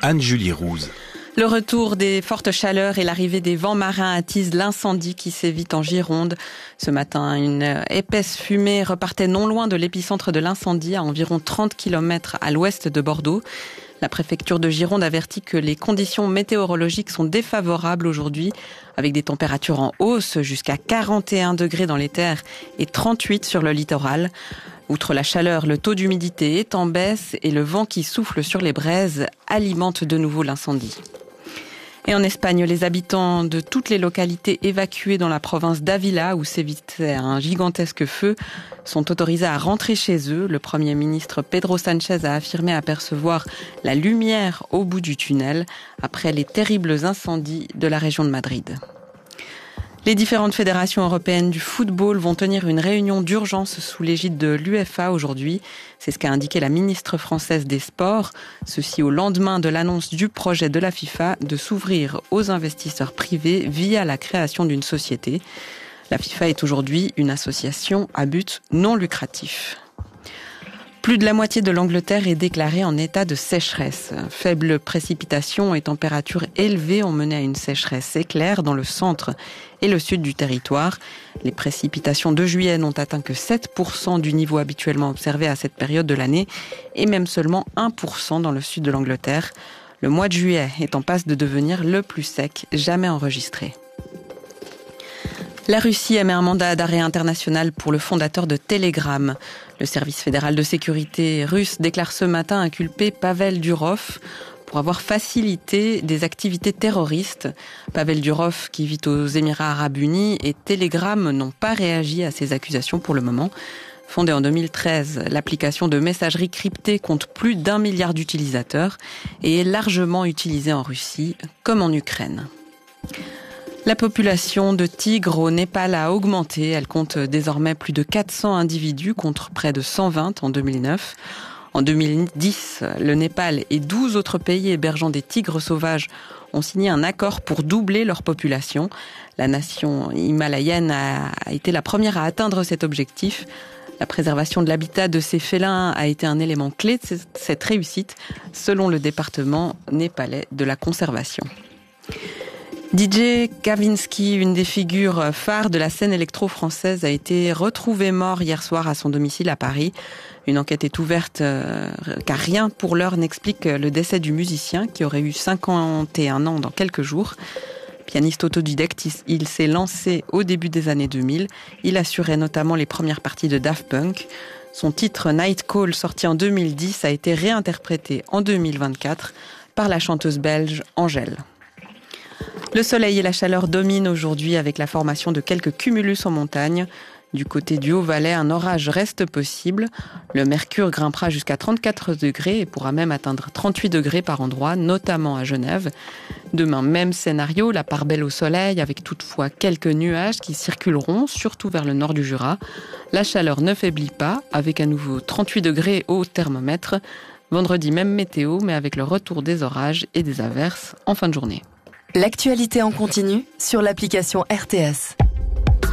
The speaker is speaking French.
Anne-Julie Rouze. Le retour des fortes chaleurs et l'arrivée des vents marins attisent l'incendie qui sévit en Gironde. Ce matin, une épaisse fumée repartait non loin de l'épicentre de l'incendie, à environ 30 km à l'ouest de Bordeaux. La préfecture de Gironde avertit que les conditions météorologiques sont défavorables aujourd'hui, avec des températures en hausse jusqu'à 41 degrés dans les terres et 38 sur le littoral. Outre la chaleur, le taux d'humidité est en baisse et le vent qui souffle sur les braises alimente de nouveau l'incendie. Et en Espagne, les habitants de toutes les localités évacuées dans la province d'Ávila, où sévissait un gigantesque feu, sont autorisés à rentrer chez eux. Le Premier ministre Pedro Sánchez a affirmé apercevoir la lumière au bout du tunnel après les terribles incendies de la région de Madrid. Les différentes fédérations européennes du football vont tenir une réunion d'urgence sous l'égide de l'UEFA aujourd'hui. C'est ce qu'a indiqué la ministre française des Sports. Ceci au lendemain de l'annonce du projet de la FIFA de s'ouvrir aux investisseurs privés via la création d'une société. La FIFA est aujourd'hui une association à but non lucratif. Plus de la moitié de l'Angleterre est déclarée en état de sécheresse. Faibles précipitations et températures élevées ont mené à une sécheresse éclair dans le centre et le sud du territoire. Les précipitations de juillet n'ont atteint que 7% du niveau habituellement observé à cette période de l'année et même seulement 1% dans le sud de l'Angleterre. Le mois de juillet est en passe de devenir le plus sec jamais enregistré. La Russie émet un mandat d'arrêt international pour le fondateur de Telegram. Le service fédéral de sécurité russe déclare ce matin inculper Pavel Durov pour avoir facilité des activités terroristes. Pavel Durov, qui vit aux Émirats Arabes Unis, et Telegram n'ont pas réagi à ces accusations pour le moment. Fondée en 2013, l'application de messagerie cryptée compte plus d'1 milliard d'utilisateurs et est largement utilisée en Russie comme en Ukraine. La population de tigres au Népal a augmenté. Elle compte désormais plus de 400 individus contre près de 120 en 2009. En 2010, le Népal et 12 autres pays hébergeant des tigres sauvages ont signé un accord pour doubler leur population. La nation himalayenne a été la première à atteindre cet objectif. La préservation de l'habitat de ces félins a été un élément clé de cette réussite, selon le département népalais de la conservation. DJ Kavinsky, une des figures phares de la scène électro-française, a été retrouvé mort hier soir à son domicile à Paris. Une enquête est ouverte car rien pour l'heure n'explique le décès du musicien qui aurait eu 51 ans dans quelques jours. Pianiste autodidacte, il s'est lancé au début des années 2000. Il assurait notamment les premières parties de Daft Punk. Son titre Night Call, sorti en 2010, a été réinterprété en 2024 par la chanteuse belge Angèle. Le soleil et la chaleur dominent aujourd'hui avec la formation de quelques cumulus en montagne. Du côté du Haut-Valais, un orage reste possible. Le mercure grimpera jusqu'à 34 degrés et pourra même atteindre 38 degrés par endroit, notamment à Genève. Demain, même scénario, la part belle au soleil avec toutefois quelques nuages qui circuleront, surtout vers le nord du Jura. La chaleur ne faiblit pas, avec à nouveau 38 degrés au thermomètre. Vendredi, même météo, mais avec le retour des orages et des averses en fin de journée. L'actualité en continu sur l'application RTS.